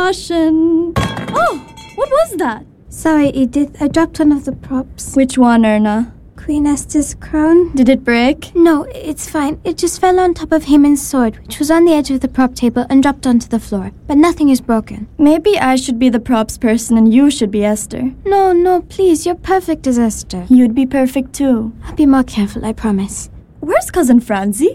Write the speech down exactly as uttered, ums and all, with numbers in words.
caution. Oh, what was that? Sorry, Edith. I dropped one of the props. Which one, Erna? Queen Esther's crown. Did it break? No, it's fine. It just fell on top of Haman's sword, which was on the edge of the prop table and dropped onto the floor. But nothing is broken. Maybe I should be the props person and you should be Esther. No, no, please. You're perfect as Esther. You'd be perfect too. I'll be more careful, I promise. Where's Cousin Franzi?